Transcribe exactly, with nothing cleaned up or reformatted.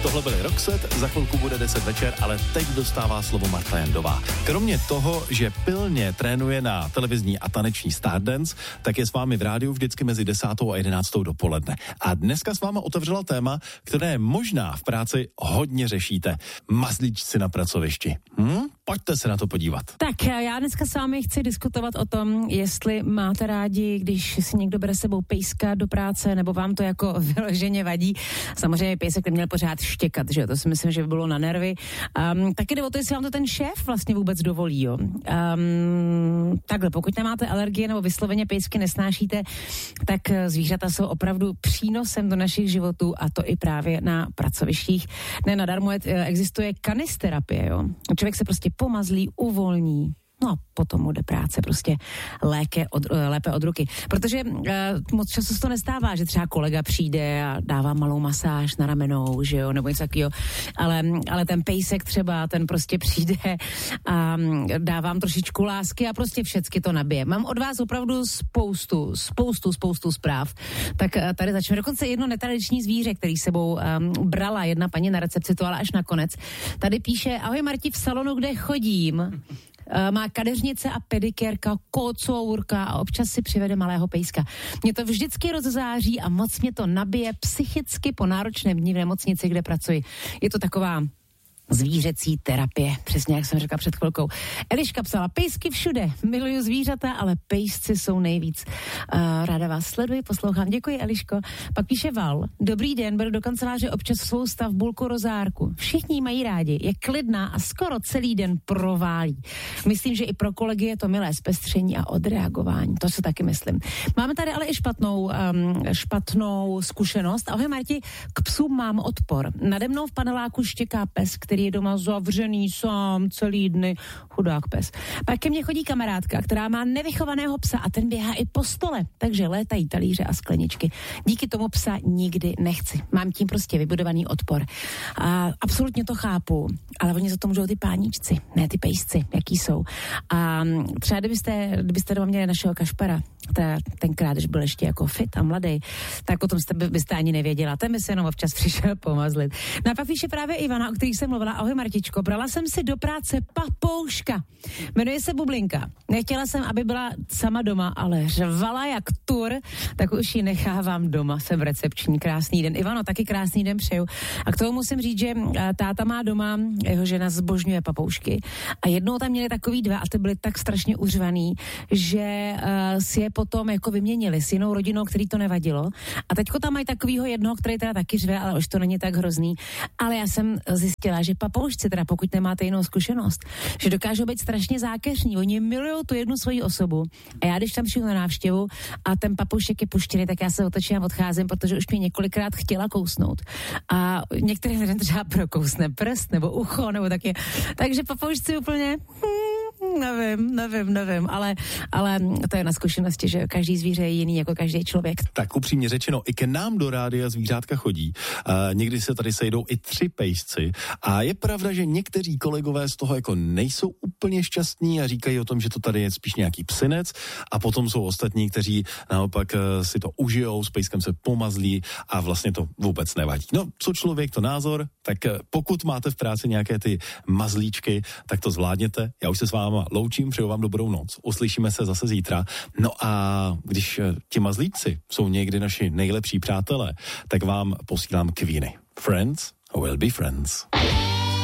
Tohle byly Roxette, za chvilku bude deset večer, ale teď dostává slovo Marta Jandová. Kromě toho, že pilně trénuje na televizní a taneční Stardance, tak je s vámi v rádiu vždycky mezi desátou a jedenáctou dopoledne. A dneska s váma otevřela téma, které možná v práci hodně řešíte. Mazlíčci na pracovišti. Hm? Pojďte se na to podívat. Tak já dneska s vámi chci diskutovat o tom, jestli máte rádi, když si někdo bere sebou pejska do práce, nebo vám to jako vyloženě vadí. Samozřejmě pejsek neměl pořád štěkat, že jo? To si myslím, že by bylo na nervy. Um, taky jde o to, jestli vám to ten šéf vlastně vůbec dovolí, jo. Um, takhle, pokud nemáte alergie nebo vysloveně pejsky nesnášíte, tak zvířata jsou opravdu přínosem do našich životů, a to i právě na pracovištích. Ne nadarmo existuje kanisterapie, jo. Člověk se prostě pomazlí, uvolní, no a potom mu jde práce prostě léke od, lépe od ruky. Protože uh, moc času se to nestává, že třeba kolega přijde a dává malou masáž na ramenou, že jo, nebo něco takového, ale, ale ten pejsek třeba, ten prostě přijde a dá vám trošičku lásky a prostě všecky to nabije. Mám od vás opravdu spoustu, spoustu, spoustu zpráv. Tak uh, tady začneme. Dokonce jedno netradiční zvíře, který sebou um, brala jedna paní na recepci, to ale až nakonec. Tady píše: ahoj Marti, v salonu, kde chodím, má kadeřnice a pedikérka kocourka a občas si přivede malého pejska. Mě to vždycky rozzáří a moc mě to nabije psychicky po náročném dni v nemocnici, kde pracuji. Je to taková zvířecí terapie, přesně jak jsem řekla před chvilkou. Eliška psala: pejsky všude, miluju zvířata, ale pejsci jsou nejvíc. Uh, ráda vás sleduji, poslouchám. Děkuji, Eliško. Pak píše Val: dobrý den, beru do kanceláře občas svou stavbulku rozárku. Všichni ji mají rádi, je klidná a skoro celý den proválí. Myslím, že i pro kolegy je to milé zpestření a odreagování. To si taky myslím. Máme tady ale i špatnou, um, špatnou zkušenost. Ahoj Marti, k psům mám odpor. Nade mnou v paneláku štěká pes, který je doma zavřený sám celý dny, chudák pes. Pak ke mně chodí kamarádka, která má nevychovaného psa a ten běhá i po stole, takže létají talíře a skleničky. Díky tomu psa nikdy nechci. Mám tím prostě vybudovaný odpor. A absolutně to chápu, ale oni za to můžou ty páníčci, ne ty pejsci, jaký jsou. A třeba kdybyste, kdybyste doma měli našeho Kašpara, ta, tenkrát, když byl ještě jako fit a mladý, tak o tom jste, byste ani nevěděla. Ten by se jenom občas přišel pomazlit. No a pak píše právě Ivana, o kterých jsem mluvila. Ahoj Martičko, brala jsem si do práce papouška. Jmenuje se Bublinka. Nechtěla jsem, aby byla sama doma, ale řvala jak tur, tak už ji nechávám doma. Jsem recepční. Krásný den. Ivano, taky krásný den přeju. A k tomu musím říct, že táta má doma, jeho žena zbožňuje papoušky. A jednou tam měli takový dva a ty byly tak strašně uřvaný, že uh, si je potom jako vyměnili s jinou rodinou, který to nevadilo. A teďko tam mají takovýho jednoho, který teda taky řve, ale už to není tak hrozný. Ale já jsem zjistila, že papoušci, teda pokud nemáte jinou zkušenost, že dokážou být strašně zákeřní. Oni milujou tu jednu svoji osobu. A já, když tam přijdu na návštěvu a ten papoušek je puštěný, tak já se otočím a odcházím, protože už mě několikrát chtěla kousnout. A některý lidem třeba prokousne prst nebo ucho nebo taky. Takže papoušci úplně... Hmm, nevím, nevím, nevím, ale, ale to je na zkušenosti, že každý zvíře je jiný jako každý člověk. Tak upřímně řečeno, i ke nám do rádia zvířátka chodí. Uh, někdy se tady sejdou i tři pejsci a je pravda, že někteří kolegové z toho jako nejsou úplně šťastní a říkají o tom, že to tady je spíš nějaký psinec, a potom jsou ostatní, kteří naopak uh, si to užijou, s pejskem se pomazlí a vlastně to vůbec nevadí. No, co člověk, to názor, tak uh, pokud máte v práci nějaké ty mazlíčky, tak to zvládněte. Já už se s váma loučím, přeju vám dobrou noc. Uslyšíme se zase zítra. No a když uh, ti mazlíci jsou někdy naši nejlepší přátelé, tak vám posílám Queeny. Friends will be friends.